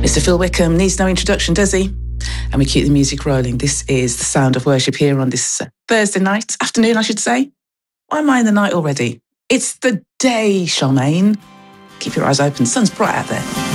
Mr. Phil Wickham needs no introduction, does he? And we keep the music rolling. This is the sound of worship here on this Thursday night, afternoon, I should say. Why am I in the night already? It's the day, Charmaine. Keep your eyes open. Sun's bright out there.